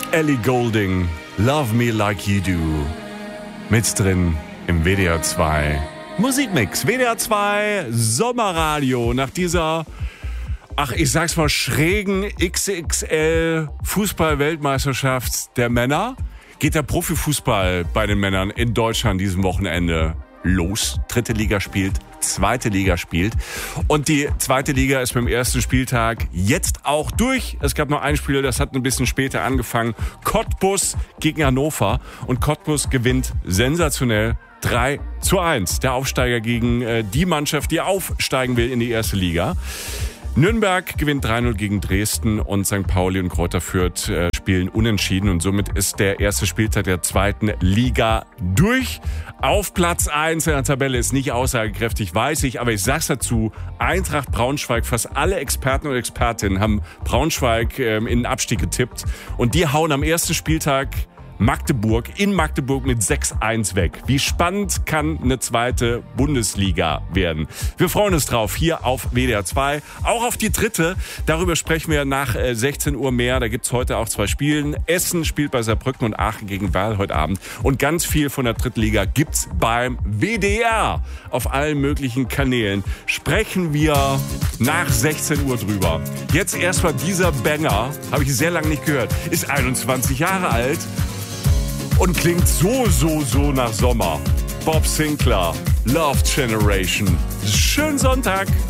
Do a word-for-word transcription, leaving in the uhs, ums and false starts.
Ellie Goulding, Love Me Like You Do. Mit drin im W D R zwei Musikmix. W D R zwei Sommerradio nach dieser, ach ich sag's mal, schrägen X X L Fußball-Weltmeisterschaft der Männer. Geht der Profifußball bei den Männern in Deutschland diesem Wochenende los. Dritte Liga spielt, zweite Liga spielt. Und die zweite Liga ist beim ersten Spieltag jetzt auch durch. Es gab noch ein Spiel, das hat ein bisschen später angefangen. Cottbus gegen Hannover. Und Cottbus gewinnt sensationell drei zu eins. Der Aufsteiger gegen äh, die Mannschaft, die aufsteigen will in die erste Liga. Nürnberg gewinnt drei null gegen Dresden und Sankt Pauli und Greuther Fürth äh, spielen unentschieden und somit ist der erste Spieltag der zweiten Liga durch. Auf Platz eins in der Tabelle ist nicht aussagekräftig, weiß ich, aber ich sag's dazu, Eintracht Braunschweig, fast alle Experten und Expertinnen haben Braunschweig ähm, in den Abstieg getippt und die hauen am ersten Spieltag Magdeburg in Magdeburg mit sechs eins weg. Wie spannend kann eine zweite Bundesliga werden? Wir freuen uns drauf hier auf W D R zwei. Auch auf die dritte. Darüber sprechen wir nach sechzehn Uhr mehr. Da gibt's heute auch zwei Spiele. Essen spielt bei Saarbrücken und Aachen gegen Werl heute Abend. Und ganz viel von der dritten Liga gibt's beim W D R. Auf allen möglichen Kanälen sprechen wir nach sechzehn Uhr drüber. Jetzt erstmal dieser Banger. Habe ich sehr lange nicht gehört. Ist einundzwanzig Jahre alt. Und klingt so, so, so nach Sommer. Bob Sinclair, Love Generation. Schönen Sonntag.